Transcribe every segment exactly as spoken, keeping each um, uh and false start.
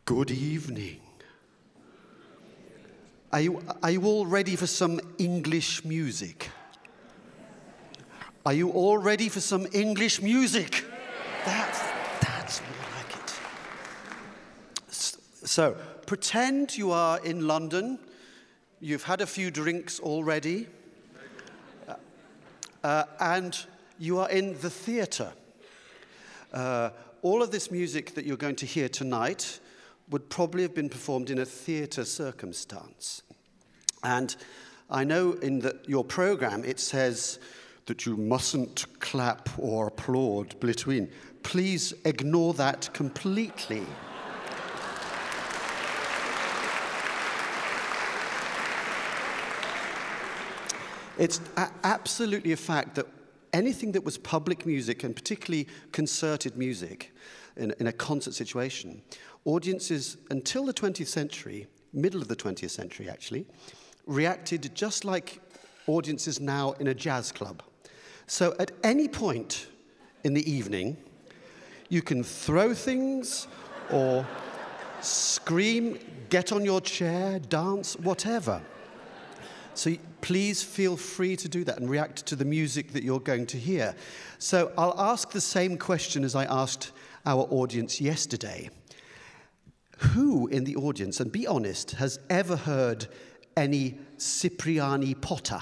Good evening. Are you, are you all ready for some English music? Are you all ready for some English music? That's, that's more like it. So, pretend you are in London. You've had a few drinks already. Uh, and you are in the theatre. Uh, all of this music that you're going to hear tonight would probably have been performed in a theatre circumstance. And I know in the, your program it says that you mustn't clap or applaud between. Please ignore that completely. It's a- absolutely a fact that anything that was public music, and particularly concerted music in, in a concert situation, audiences until the twentieth century, middle of the twentieth century actually, reacted just like audiences now in a jazz club. So at any point in the evening, you can throw things or scream, get on your chair, dance, whatever. So please feel free to do that and react to the music that you're going to hear. So I'll ask the same question as I asked our audience yesterday. Who in the audience, and be honest, has ever heard any Cipriani Potter?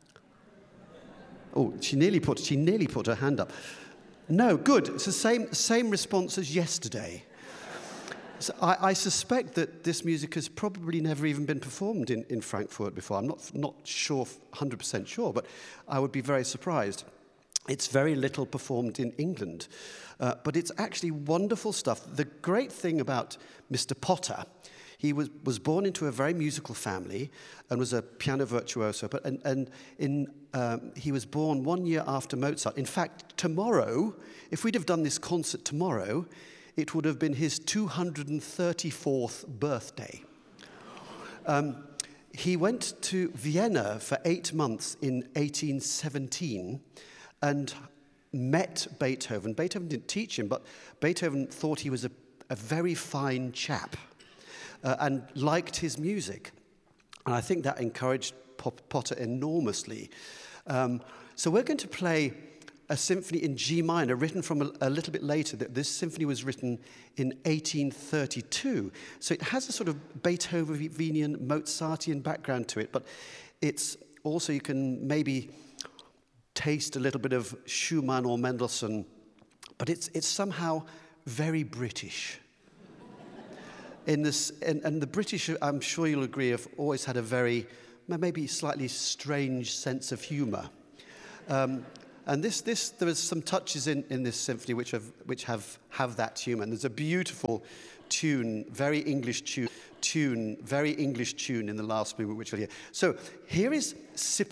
Oh, she nearly put, she nearly put her hand up. No, good. It's the same, same response as yesterday. So I, I suspect that this music has probably never even been performed in, in Frankfurt before. I'm not, not sure, one hundred percent sure, but I would be very surprised. It's very little performed in England, uh, but it's actually wonderful stuff. The great thing about Mister Potter, he was, was born into a very musical family and was a piano virtuoso, but, and, and in, um, he was born one year after Mozart. In fact, tomorrow, if we'd have done this concert tomorrow, it would have been his two hundred thirty-fourth birthday. Um, he went to Vienna for eight months in eighteen seventeen and met Beethoven. Beethoven didn't teach him, but Beethoven thought he was a, a very fine chap uh, and liked his music. And I think that encouraged Potter enormously. Um, so we're going to play a symphony in G minor, written from a, a little bit later. This symphony was written in eighteen thirty-two. So it has a sort of Beethovenian, Mozartian background to it, but it's also, you can maybe taste a little bit of Schumann or Mendelssohn, but it's, it's somehow very British. In this, and, and the British, I'm sure you'll agree, have always had a very, maybe slightly strange sense of humor. Um, And this, this, there are some touches in, in this symphony which have, which have, have that humour. And there's a beautiful tune, very English tune, tune, very English tune in the last movement, which we'll hear. So here is Cipriani.